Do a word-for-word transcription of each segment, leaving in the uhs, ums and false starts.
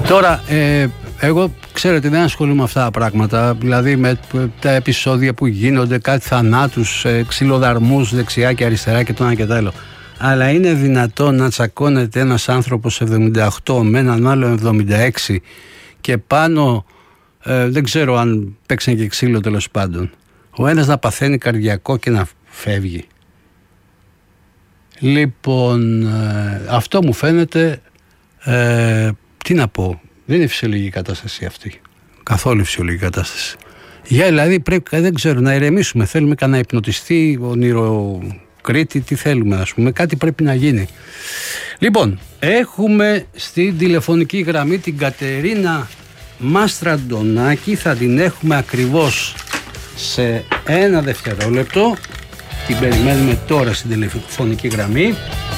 Τώρα, ε, εγώ ξέρετε δεν ασχολούμαι με αυτά τα πράγματα, δηλαδή με τα επεισόδια που γίνονται, κάτι θανάτους, ε, ξυλοδαρμούς δεξιά και αριστερά και το ένα και το άλλο. Αλλά είναι δυνατόν να τσακώνεται ένας άνθρωπος εβδομήντα οκτώ με έναν άλλο εβδομήντα έξι και πάνω, ε, δεν ξέρω αν παίξαν και ξύλο τέλος πάντων, ο ένας να παθαίνει καρδιακό και να φεύγει. Λοιπόν, ε, αυτό μου φαίνεται, ε, τι να πω, δεν είναι φυσιολογική κατάσταση αυτή. Καθόλου φυσιολογική κατάσταση. Για δηλαδή πρέπει, δεν ξέρω, να ηρεμήσουμε. Θέλουμε κανένα υπνοτιστή, ονειροκρίτη, τι θέλουμε, ας πούμε. Κάτι πρέπει να γίνει. Λοιπόν, έχουμε στην τηλεφωνική γραμμή την Κατερίνα Μαστραντονάκη. Θα την έχουμε ακριβώς σε ένα δευτερόλεπτο. Την περιμένουμε τώρα στην τηλεφωνική γραμμή.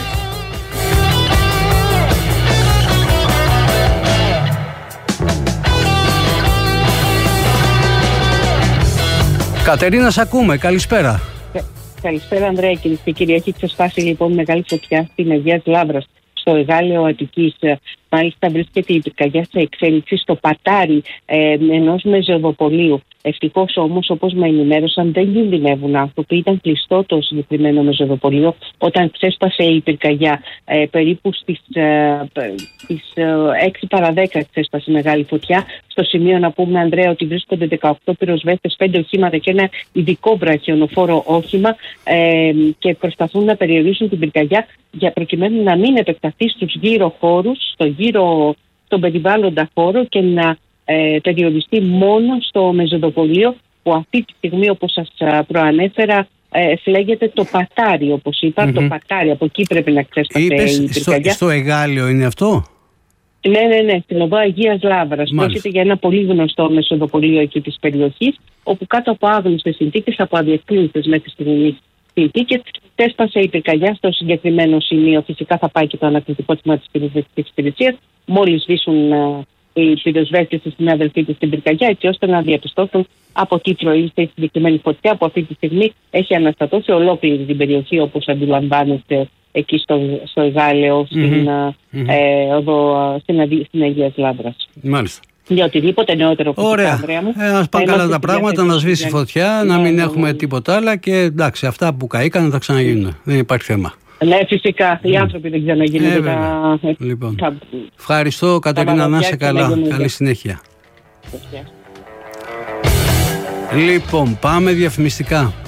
Κατερίνα, σ' ακούμε. Καλησπέρα. Καλησπέρα, Ανδρέα. Κυρίες και κύριοι, έχει ξεσπάσει λοιπόν μεγάλη φωτιά στην Αγίας Λάβρας, στο Εγάλεο Αττικής. Μάλιστα, βρίσκεται η πυρκαγιά σε εξέλιξη στο πατάρι ε, ενός μεζοδοπολείου. Ευτυχώς όμως, όπως με ενημέρωσαν, δεν κινδυνεύουν άνθρωποι. Ήταν κλειστό το συγκεκριμένο μεζοδοπολείο όταν ξέσπασε η πυρκαγιά. Ε, περίπου στις, ε, στις ε, έξι παρά δέκα ξέσπασε μεγάλη φωτιά. Στο σημείο να πούμε, Ανδρέα, ότι βρίσκονται δεκαοκτώ πυροσβέστες, πέντε οχήματα και ένα ειδικό βραχιονοφόρο όχημα ε, και προσπαθούν να περιορίσουν την πυρκαγιά για προκειμένου να μην επεκταθεί στους γύρω χώρους, στο γύρω, στον περιβάλλοντα χώρο και να ε, περιοριστεί μόνο στο μεζοδοπολείο, που αυτή τη στιγμή, όπως σας προανέφερα, ε, φλέγεται το πατάρι, όπως είπα, mm-hmm. το πατάρι. Από εκεί πρέπει να ξέσπασε η πυρκαγιά. Στο, στο Εγάλεο είναι αυτό? Ναι, ναι, ναι, στην οδό Αγίας Λάβρας. Πρόκειται για ένα πολύ γνωστό μεσοδοπολείο εκεί της περιοχής, όπου κάτω από άγνωστες συνθήκες, από αδιευκρίνητες μέχρι στιγμής συνθήκες, ξέσπασε η πυρκαγιά στο συγκεκριμένο σημείο. Φυσικά θα πάει και το ανακριτικό τμήμα της πυροσβεστικής υπηρεσίας, μόλις σβήσουν uh, οι πυροσβέστες και οι συνάδελφοί τους στην πυρκαγιά, έτσι ώστε να διαπιστώσουν από τι προήλθε η συγκεκριμένη φωτιά, που αυτή τη στιγμή έχει αναστατώσει ολόκληρη την περιοχή, όπως αντιλαμβάνεστε, εκεί στο, στο Εγάλεο, mm-hmm. στην, mm-hmm. Ε, οδο, στην, στην Αγίας Λάβρας. Μάλιστα. Για οτιδήποτε νεότερο φωτιά, ωραία. Ανδρέα μου. Ε, ας πάνε καλά τα πράγματα, να σβήσει φωτιά, να μην έχουμε τίποτα άλλα και εντάξει, αυτά που καήκαν θα ξαναγίνουν. Δεν υπάρχει θέμα. Ναι, φυσικά. Οι άνθρωποι δεν ξαναγίνονται. Ε, τα... Λοιπόν. τα... Ευχαριστώ, Κατερίνα, να είσαι καλά. Καλή συνέχεια. Φωτιά. Λοιπόν, πάμε διαφημιστικά.